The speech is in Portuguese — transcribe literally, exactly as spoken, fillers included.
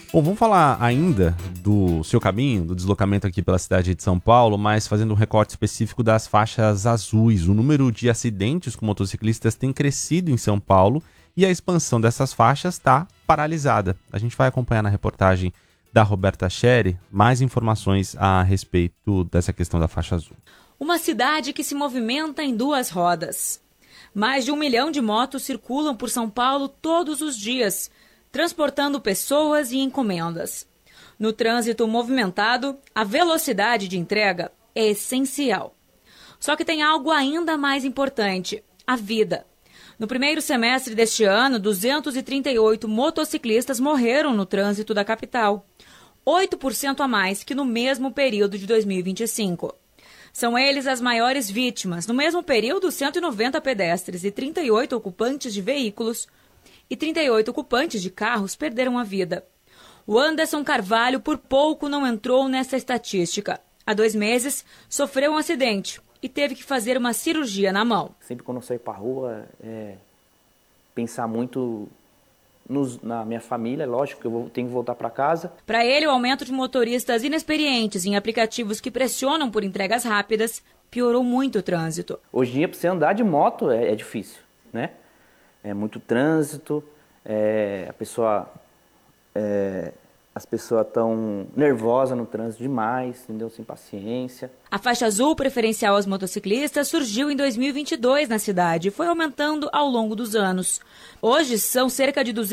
Bom, vamos falar ainda do seu caminho, do deslocamento aqui pela cidade de São Paulo, mas fazendo um recorte específico das faixas azuis. O número de acidentes com motociclistas tem crescido em São Paulo e a expansão dessas faixas está paralisada. A gente vai acompanhar na reportagem da Roberta Scheri mais informações a respeito dessa questão da faixa azul. Uma cidade que se movimenta em duas rodas. Mais de um milhão de motos circulam por São Paulo todos os dias, transportando pessoas e encomendas. No trânsito movimentado, a velocidade de entrega é essencial. Só que tem algo ainda mais importante: a vida. No primeiro semestre deste ano, duzentos e trinta e oito motociclistas morreram no trânsito da capital, oito por cento a mais que no mesmo período de dois mil e vinte e cinco. São eles as maiores vítimas. No mesmo período, cento e noventa pedestres e trinta e oito ocupantes de veículos e trinta e oito ocupantes de carros perderam a vida. O Anderson Carvalho por pouco não entrou nessa estatística. Há dois meses, sofreu um acidente e teve que fazer uma cirurgia na mão. Sempre quando eu saio para a rua, é, pensar muito nos, na minha família, lógico que eu vou, tenho que voltar para casa. Para ele, o aumento de motoristas inexperientes em aplicativos que pressionam por entregas rápidas piorou muito o trânsito. Hoje em dia, para você andar de moto é, é difícil, né? É muito trânsito, é, a pessoa, é, as pessoas estão nervosas no trânsito demais, entendeu? Sem paciência. A faixa azul preferencial aos motociclistas surgiu em dois mil e vinte e dois na cidade e foi aumentando ao longo dos anos. Hoje são cerca de duzentos